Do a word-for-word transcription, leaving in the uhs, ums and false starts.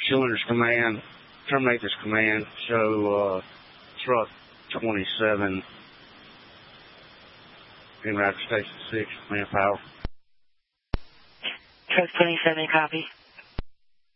Cylinders command, terminate this command, show uh, truck twenty-seven, en route to station six, manpower. Truck twenty-seven, copy.